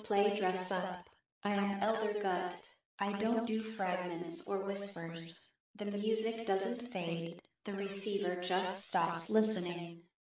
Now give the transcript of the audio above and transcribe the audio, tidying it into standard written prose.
play dress up. I am Elder Gut. I don't do fragments or whispers. The music doesn't fade, the receiver just stops listening.